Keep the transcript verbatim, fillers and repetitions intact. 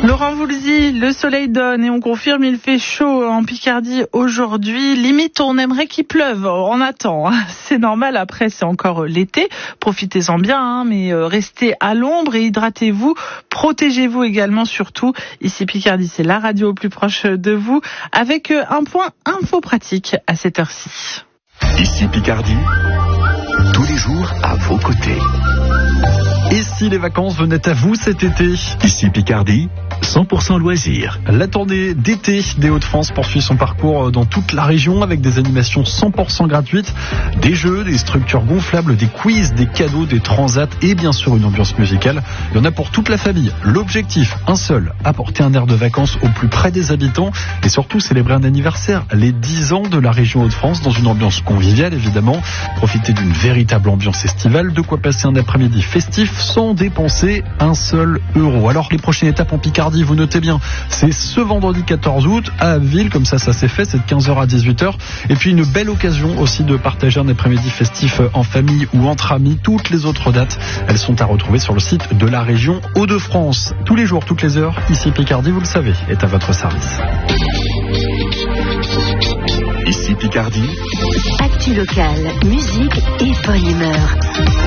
Laurent Voulzy, le soleil donne et on confirme, il fait chaud en Picardie aujourd'hui. Limite, on aimerait qu'il pleuve. On attend. C'est normal, après c'est encore l'été. Profitez-en bien, hein, mais restez à l'ombre et hydratez-vous. Protégez-vous également surtout. Ici Picardie, c'est la radio plus proche de vous avec un point info pratique à cette heure-ci. Ici Picardie, tous les jours à vos côtés. Et si les vacances venaient à vous cet été ? Ici Picardie, cent pour cent loisirs. La tournée d'été des Hauts-de-France poursuit son parcours dans toute la région avec des animations cent pour cent gratuites, des jeux, des structures gonflables, des quiz, des cadeaux, des transats et bien sûr une ambiance musicale. Il y en a pour toute la famille. L'objectif, un seul, apporter un air de vacances au plus près des habitants et surtout célébrer un anniversaire, les dix ans de la région Hauts-de-France dans une ambiance conviviale évidemment. Profiter d'une véritable ambiance estivale, de quoi passer un après-midi festif sans dépenser un seul euro. Alors les prochaines étapes en Picardie, vous notez bien, c'est ce vendredi quatorze août à Abbeville, comme ça ça s'est fait, c'est de quinze heures à dix-huit heures. Et puis une belle occasion aussi de partager un après-midi festif en famille ou entre amis. Toutes les autres dates, elles sont à retrouver sur le site de la région Hauts-de-France. Tous les jours, toutes les heures, ici Picardie, vous le savez, est à votre service. Ici Picardie, actu locale, musique et bonne humeur.